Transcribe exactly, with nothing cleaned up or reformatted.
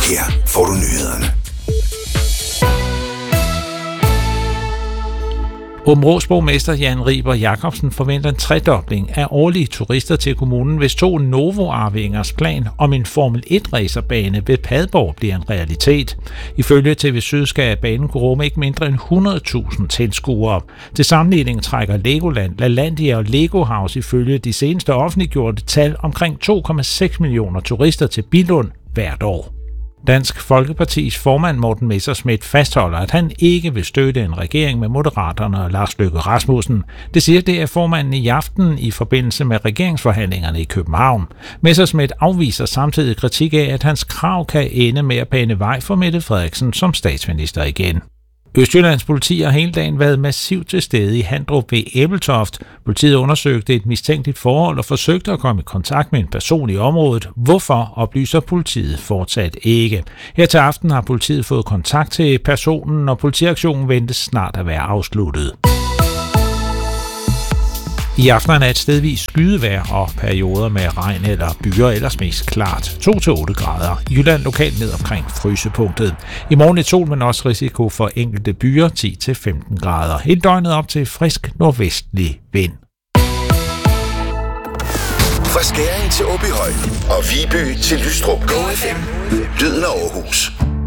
Her får du nyhederne. Aabenraas borgmester Jan Riber Jakobsen forventer en tredobling af årlige turister til kommunen, hvis to Novo-arvingers plan om en Formel et-racerbane ved Padborg bliver en realitet. Ifølge T V Syd skal banen kunne rumme ikke mindre end hundrede tusind tilskuere. Til sammenligning trækker Legoland, LaLandia og Lego House ifølge de seneste offentliggjorte tal omkring to komma seks millioner turister til Billund hvert år. Dansk Folkepartis formand Morten Messerschmidt fastholder, at han ikke vil støtte en regering med Moderaterne og Lars Løkke Rasmussen. Det siger det af formanden i aften i forbindelse med regeringsforhandlingerne i København. Messerschmidt afviser samtidig kritik af, at hans krav kan ende med at bane vej for Mette Frederiksen som statsminister igen. Østjyllands politi har hele dagen været massivt til stede i Handrup ved Ebeltoft. Politiet undersøgte et mistænkeligt forhold og forsøgte at komme i kontakt med en person i området. Hvorfor oplyser politiet fortsat ikke. Her til aften har politiet fået kontakt til personen, og politiaktionen ventes snart at være afsluttet. I aften er et stedvis skydevejr og perioder med regn eller byer, ellers mest klart. to til otte grader. I Jylland lokalt ned omkring frysepunktet. I morgen i sol, men også risiko for enkelte byer, ti til femten grader. Hele døgnet op til frisk nordvestlig vind. Fra Skæring til Åbyhøj og Viby til Lystrup. Go F M. Lyden af Aarhus.